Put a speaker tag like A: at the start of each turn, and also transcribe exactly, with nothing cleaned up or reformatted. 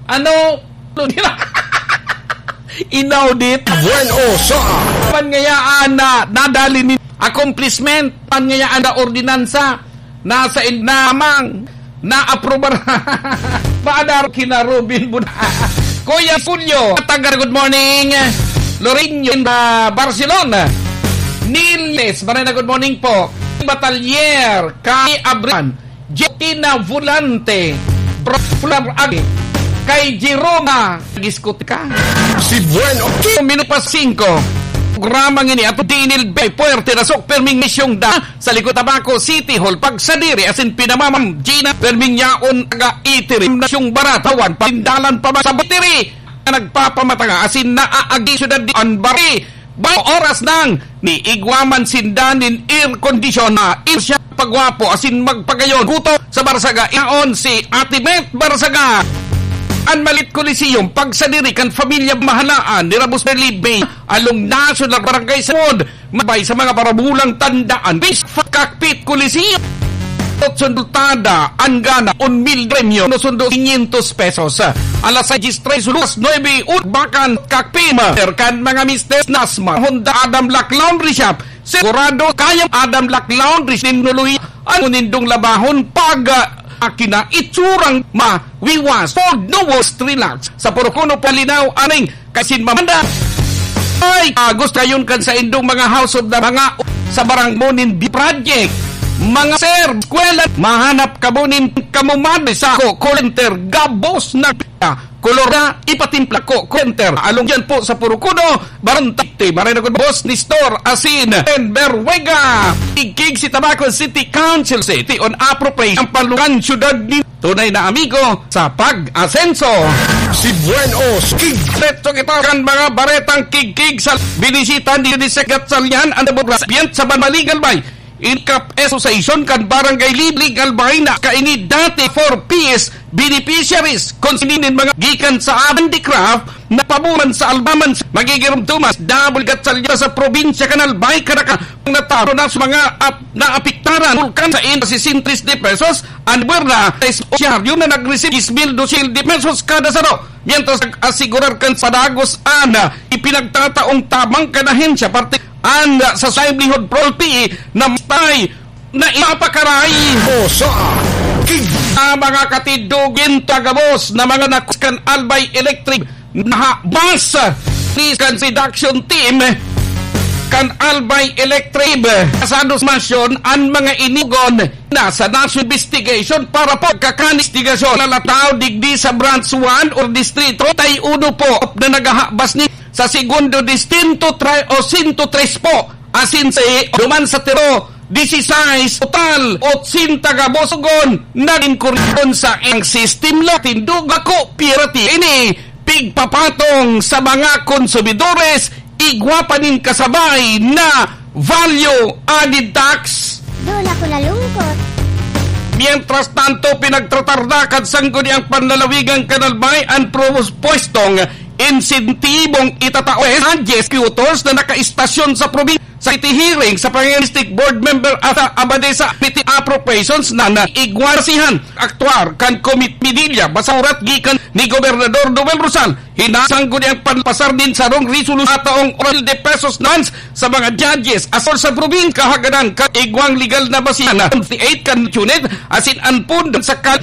A: Ano? Inaudit.
B: Bueno, sa
A: Pangayaan na nadali ni accomplishment. Pangayaan na ordinansa. Nasa ilnamang na-aprobar. Paadar kina Robin Buda. Kuya Julio. Tagar, good morning. Lorinho in Barcelona. Niles. Maraming good morning po. Batalier. Kay Abran. Jotina Volante. Profular Agi. Kay Jeroma. Giskut ka.
B: si Bueno.
A: Minuto cinco. Programang ini at dinil bay puerte na sok perming misyong da sa likod Tabaco City Hall pagsadiri asin pinamamam Gina perming yaon taga itirim na siyong baratawan palindalan pa sa bateri na nagpapamataga asin naaagi syudad di Anbari bayo oras nang ni igwaman sindanin air condition na siya pagwapo asin magpagayon kuto sa Barsaga yaon si Ate Beth Barsaga ang Malit Coliseum pagsadiri kan pamilya mahalaan ni Rabos Berlibe along National Barangay Samod mabay sa mga parabulang tandaan bis Cockpit Coliseum sundultada ang gana un mil premyo no sundo quinientos pesos alas seis tres lulas nueve ut bakan kakpima kan mga Mister Nasma Honda Adam Lack Laundry Shop sigurado kayang Adam Lack Laundry sinuluy ang nindong labahon pag akina itsurang mawiwas for no was relax sa Purukuno Palinaw aning kasin mamanda ay uh, gusto yun kan sa indong mga house of the mga sa barang munin di project mga sir eskwela mahanap kamunin kamumade sa ko kolenter gabos na kolor na ipatimpla ko kolenter along yan po sa Purukuno Barantakte maray na ko boss ni store asin and Berwega igig si Tabaco City Council City on appropriate ang palungan syudad ni tunay na amigo sa pag-asenso
B: si Buenos
A: kig reto kita kan mga baretang kig-kig sa binisita ni Segat Salyan ang nabubrasbiyent sa Banmaligal Bay Incap Association kan Barangay Liblig Albay na kaini dati for peace beneficiaries konsinin mga gikan sa handicraft na pamuran sa albaman magigirom tumas double gatsalya sa probinsya kanal bay karaka nataro na sa mga ap, naapiktaran vulkan sa in si sintris de pesos and werna yun na nag-receive ismil dosil de pesos kada saro mientras asigurar kan sa dagos ana ipinagtataong tamang kanahensya parte anda sa livelihood property na tay na ipapakaray
B: o sa
A: na mga katidugin tagabos na mga nakuskan Albay Electric na basa kan seduction team kan Albay Electric kasados masyon ang mga inigon na sa national investigation para po kakanistigasyon nalataw digdi sa branch one or distrito tay uno po na nagahabas ni sa segundo distinto try o sinto tres po asin sa duman sa tiro dieciséis total eighteen tagabosogon naging korupsyon sa ang system latin duga ko pirati ini pigpapatong sa mga konsumidores igwapanin kasabay na value added tax
C: doon ako nalungkot.
A: Mientras tanto pinagtratardakan sangguni ang panlalawigang kanalbay ang pwestong insentibong itatawes ang executors na nakaistasyon sa probinsya sa iti hearing sa Panginistic Board Member at Abadesa P T Appropriations na naigwarsihan aktuar kan Komit Midilya basaurat gikan ni Gobernador Noel Rosal hinasang guni ang panpasar din sa rong resolution ataong oral de pesos nans sa mga judges asol sa probinsya kahagadan kan igwang legal na basihan na twenty-eight kan unit asin anpun sa kan